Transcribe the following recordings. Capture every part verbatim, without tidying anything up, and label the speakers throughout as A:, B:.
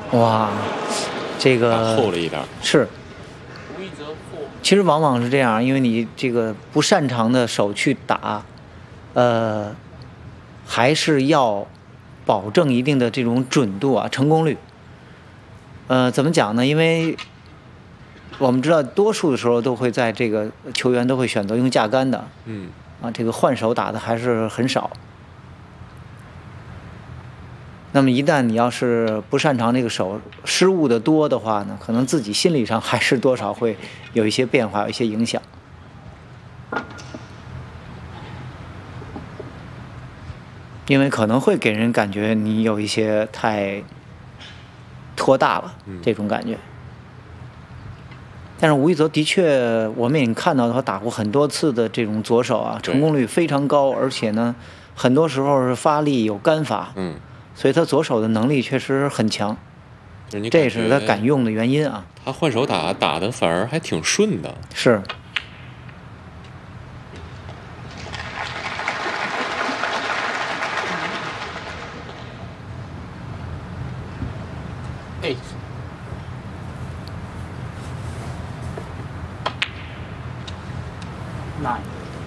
A: 哇，这个
B: 打厚了一点。
A: 是。其实往往是这样，因为你这个不擅长的手去打，呃，还是要保证一定的这种准度啊，成功率。呃，怎么讲呢？因为我们知道，多数的时候都会在这个球员都会选择用架杆的，
B: 嗯，
A: 啊，这个换手打的还是很少。那么一旦你要是不擅长这个手，失误的多的话呢，可能自己心理上还是多少会有一些变化，有一些影响。因为可能会给人感觉你有一些太拖大了，这种感觉。但是吴亦泽的确，我们也看到他打过很多次的这种左手啊，成功率非常高，而且呢，很多时候是发力有杆法，
B: 嗯，
A: 所以他左手的能力确实很强，这也是他敢用的原因啊。
B: 他换手打打的反而还挺顺的，
A: 是。
C: Eight. Nine.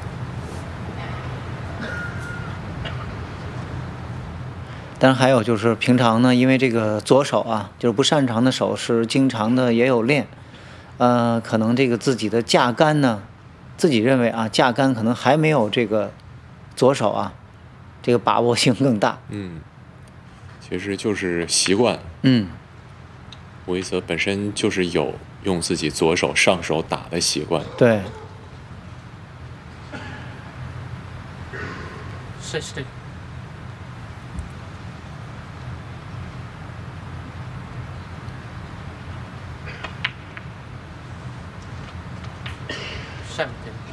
A: 但还有就是平常呢，因为这个左手啊，就是不擅长的手是经常的也有练，呃，可能这个自己的架杆呢，自己认为啊，架杆可能还没有这个左手啊，这个把握性更大。
B: 嗯，其实就是习惯。
A: 嗯。
B: 吴亦泽本身就是有用自己左手上手打的习惯。
A: 对。
C: Sixty. Seventy.